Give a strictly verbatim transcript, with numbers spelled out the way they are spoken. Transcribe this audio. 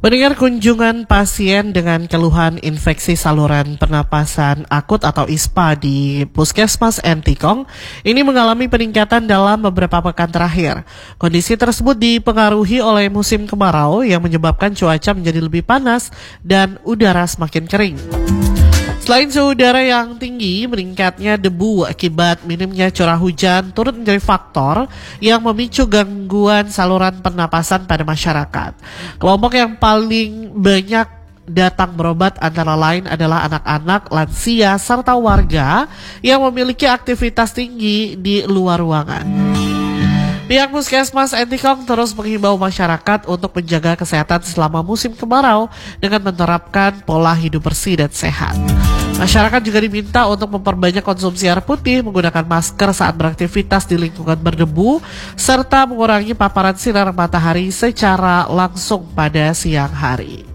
Mendengar kunjungan pasien dengan keluhan infeksi saluran pernapasan akut atau I S P A di Puskesmas Entikong, ini mengalami peningkatan dalam beberapa pekan terakhir. Kondisi tersebut dipengaruhi oleh musim kemarau yang menyebabkan cuaca menjadi lebih panas dan udara semakin kering. Selain suhu udara yang tinggi, meningkatnya debu akibat minimnya curah hujan turut menjadi faktor yang memicu gangguan saluran pernapasan pada masyarakat. Kelompok yang paling banyak datang berobat antara lain adalah anak-anak, lansia, serta warga yang memiliki aktivitas tinggi di luar ruangan. Pihak Puskesmas Entikong terus menghimbau masyarakat untuk menjaga kesehatan selama musim kemarau dengan menerapkan pola hidup bersih dan sehat. Masyarakat juga diminta untuk memperbanyak konsumsi air putih, menggunakan masker saat beraktivitas di lingkungan berdebu, serta mengurangi paparan sinar matahari secara langsung pada siang hari.